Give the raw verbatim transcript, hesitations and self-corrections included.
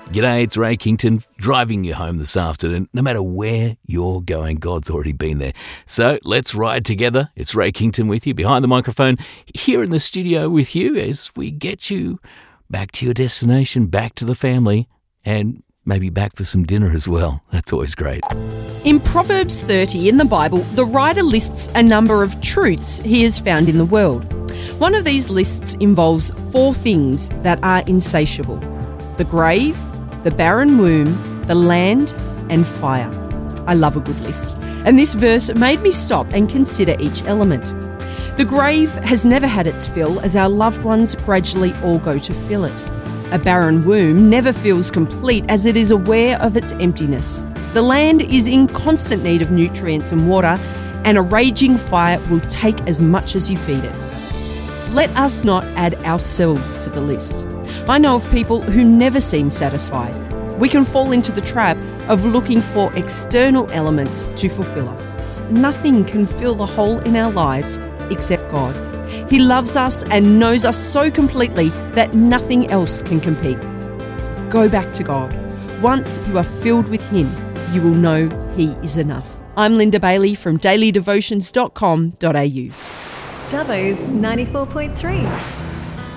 G'day, it's Ray Kington, driving you home this afternoon. No matter where you're going, God's already been there. So let's ride together. It's Ray Kington with you, behind the microphone, here in the studio with you as we get you back to your destination, back to the family, and maybe back for some dinner as well. That's always great. In Proverbs thirty in the Bible, the writer lists a number of truths he has found in the world. One of these lists involves four things that are insatiable: the grave, the barren womb, the land, and fire. I love a good list. And this verse made me stop and consider each element. The grave has never had its fill as our loved ones gradually all go to fill it. A barren womb never feels complete as it is aware of its emptiness. The land is in constant need of nutrients and water, and a raging fire will take as much as you feed it. Let us not add ourselves to the list. I know of people who never seem satisfied. We can fall into the trap of looking for external elements to fulfill us. Nothing can fill the hole in our lives except God. He loves us and knows us so completely that nothing else can compete. Go back to God. Once you are filled with Him, you will know He is enough. I'm Linda Bailey from daily devotions dot com dot a u. Dubbo's ninety-four point three.